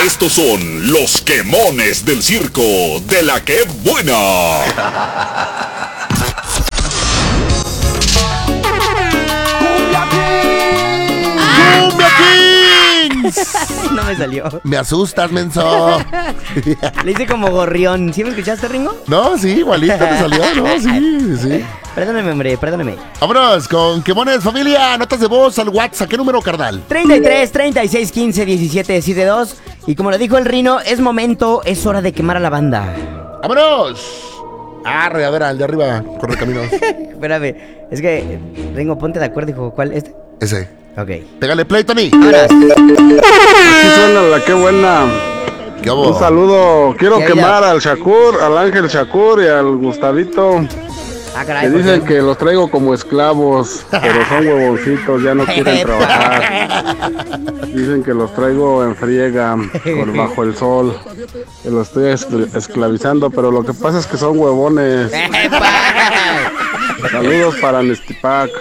Estos son los quemones del circo de la que buena. ¡Cumbia Kings! No me salió. Me asustas, menso. Le hice como gorrión. ¿Sí me escuchaste, Ringo? No, sí, igualito te salió, ¿no? Sí. Perdóname, hombre, perdóname. Vámonos con quemones, familia. Notas de voz al WhatsApp. ¿Qué número, carnal? 33 36 15 17 72. Y como lo dijo el Rino, es momento, es hora de quemar a la banda. ¡Vámonos! Arre, a ver, al de arriba, corre caminos. Espérame, es que Ringo, ponte de acuerdo, dijo, ¿cuál? ¿Este? Ese. Ok. Pégale play, Tony. Ahora. Aquí suena la que buena. ¿Qué hubo? Un saludo. Quiero ¿Qué quemar al Shakur, al Ángel Shakur y al Gustavito. Ah, caray. Que dicen que los traigo como esclavos, pero son huevoncitos, ya no quieren trabajar. Dicen que los traigo en friega, por bajo el sol. Que los estoy esclavizando, pero lo que pasa es que son huevones. Saludos para Nestipac.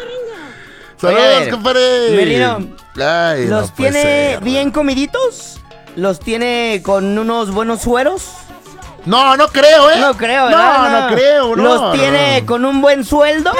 ¡Saludos, compadre! Merino, Ay, ¿los no puede tiene ser. bien comiditos? ¿Los tiene con unos buenos sueros? No, no creo, ¿eh? No creo, ¿verdad? No creo, no. ¿Los tiene con un buen sueldo?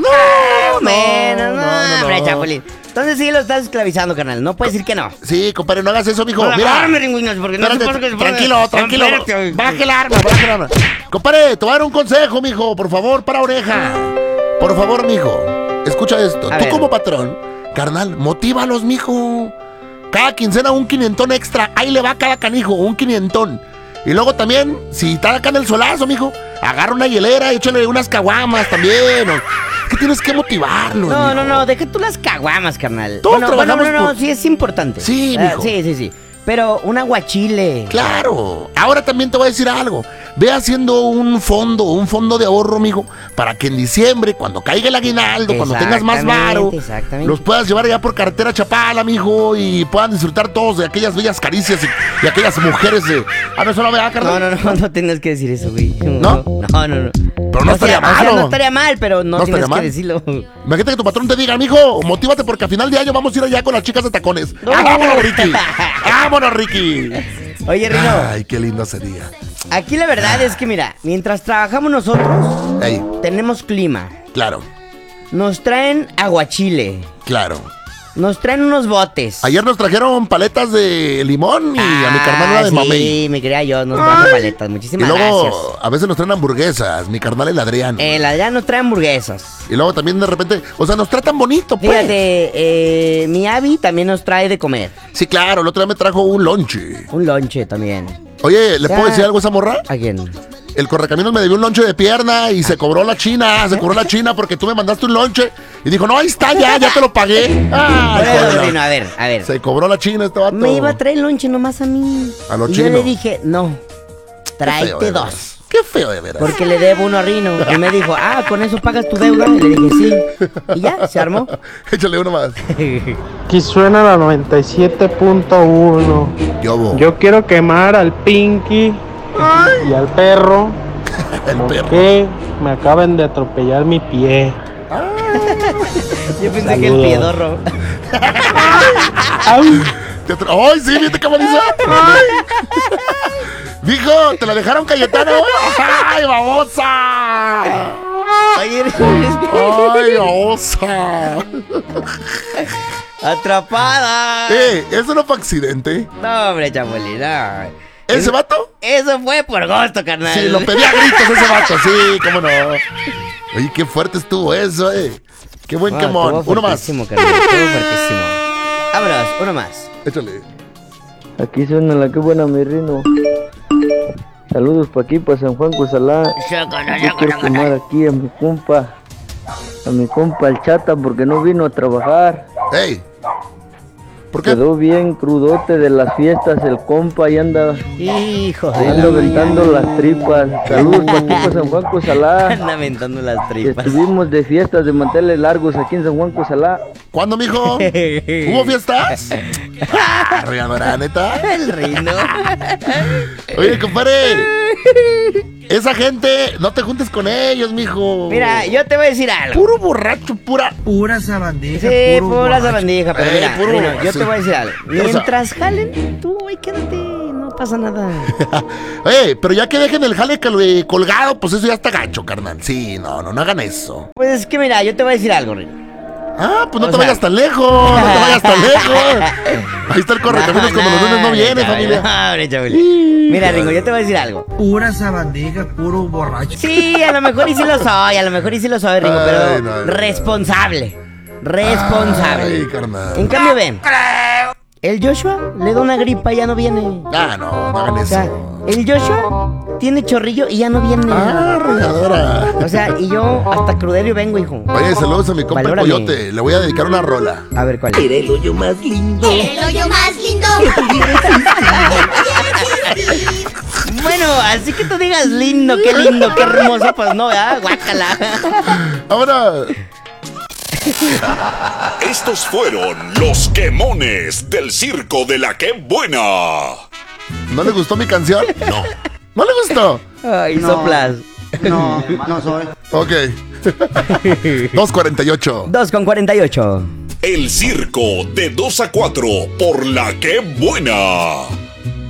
No, menos, no. hombre, Chapulín. Entonces sí lo estás esclavizando, carnal. No puedes decir que no. Sí, compadre, no hagas eso, mijo. No, Mira. agárrame, Ringüinos, porque no sé Espérate, por qué se pone- tranquilo. Espérate. Baje el arma. Compadre, te voy a dar un consejo, mijo. Por favor, para oreja. Por favor, mijo. Escucha esto. A Tú ver. como patrón, carnal, motívalos, mijo. Cada quincena un 500 extra. Ahí le va cada canijo, un 500. Y luego también, si está acá en el solazo, mijo, agarra una hielera y échale unas caguamas también. Es que tienes que motivarlos, mijo. No, deja tú las caguamas, carnal. Todos Bueno, trabajamos por- sí es importante. Sí, mijo. Sí. Pero un aguachile. Claro. Ahora también te voy a decir algo. Ve haciendo un fondo de ahorro, mijo, para que en diciembre, cuando caiga el aguinaldo, cuando tengas más varo, Exactamente. los puedas llevar allá por carretera Chapala, mijo, y puedan disfrutar todos de aquellas bellas caricias y aquellas mujeres de... Ah, no, eso no me da, carnal. No tienes que decir eso, güey. ¿No? No. Pero no estaría malo. no estaría mal, pero no tienes estaría mal. que decirlo. Imagínate que tu patrón te diga, mijo, motívate porque a final de año vamos a ir allá con las chicas de tacones. ¡Vámonos, Ricky! ¡Vámonos, Ricky! Oye, Rino, Ay, qué lindo sería. aquí la verdad es que, mira, mientras trabajamos nosotros, Ey, tenemos clima. claro, Nos traen aguachile. claro. Nos traen unos botes. Ayer nos trajeron paletas de limón y a mi carnal una de mamey. Sí, me quería yo, nos traen paletas. Y Muchísimas luego gracias. a veces nos traen hamburguesas, mi carnal el Adrián. El Adrián nos trae hamburguesas. Y luego también de repente, o sea, nos tratan bonito, pues. Fíjate, mi Abby también nos trae de comer. Sí, claro, el otro día me trajo un lonche. Un lonche también. Oye, ¿le puedo Ya. decir algo a esa morra? ¿A quién? El correcaminos me debió un lonche de pierna y se cobró la china, porque tú me mandaste un lonche. Y dijo, no, ahí está, ya te lo pagué. Ay, Bueno, joder, Rino, a ver. se cobró la china este vato. Me iba a traer lonche nomás a mí. A lo y chino. yo le dije, no, Qué feo, tráete de dos. veras. Qué feo de veras. Porque le debo uno a Rino. Y me dijo, con eso pagas tu deuda. Y le dije, sí. Y ya, se armó. Échale uno más. Aquí suena la 97.1. Yo, Yo quiero quemar al Pinky y al perro el perro. que me acaban de atropellar mi pie. Yo pensé que el Saludos. piedorro. Ay, ¡Ay, sí! ¿Viste cómo dice? Dijo, ¿te la dejaron Cayetano? ¡Ay, babosa! Oye, ¡Ay, babosa! atrapada. ¿Eso no fue accidente? No, hombre, Chapulín, no. ¿Ese vato? Eso fue por gusto, carnal. Sí, lo pedía a gritos ese vato, sí, cómo no. Oye, qué fuerte estuvo eso, Qué buen quemón. Estuvo Uno más. fuertísimo, carnal, estuvo fuertísimo. Vámonos, uno más. Échale. Aquí suena la que buena, mi Rino. Saludos pa' aquí, pa' San Juan Cosalá. Yo quiero quemar aquí a mi compa el Chata, porque no vino a trabajar. ¡Ey! ¿Por qué? Quedó bien crudote de las fiestas el compa y anda Hijo de la aventando las tripas. Saludos pa' aquí, pa' San Juan Cosalá. Anda aventando las tripas. Estuvimos de fiestas de manteles largos aquí en San Juan Cosalá. ¿Cuándo, mijo? ¿Hubo fiestas? Regadora, neta. El Rino. Oye, compadre. Esa gente, no te juntes con ellos, mijo. Mira, yo te voy a decir algo. Puro borracho, pura Sí, sabandija. pura sabandija, pero mira, puro- Rino, yo sí. te voy a decir algo. ¿Qué pasa? Mientras jalen, tú, güey, quédate, no pasa nada. Oye, pero ya que dejen el jale colgado, pues eso ya está gacho, carnal. Sí, no hagan eso. Pues es que mira, yo te voy a decir algo, Rino. Ah, pues no te vayas tan lejos, no te vayas tan lejos. Ahí está el correcaminos cuando los lunes no viene, familia. Mira, Ringo, yo te voy a decir algo. Pura sabandija, puro borracho. Sí, a lo mejor y sí lo soy, Ringo, pero responsable. Ay, carnal. En cambio, ven. El Joshua le da una gripa y ya no viene. Ah, no hagan O sea, eso. el Joshua tiene chorrillo y ya no viene. Ah, regadora. O sea, y yo hasta Crudelio vengo, hijo. Oye, saludos a mi compa el Valórame. Coyote. Le voy a dedicar una rola. A ver, ¿cuál es? El hoyo más lindo. Bueno, así que tú digas lindo, qué hermoso, pues no, ¿verdad? Guácala. Ahora, Estos fueron los quemones del circo de la que buena. ¿no le gustó mi canción? No. ¿No le gustó? Ay, No. soplas. No, no soy. Ok. 2:48. 2:48. El circo de 2 a 4 por la que buena.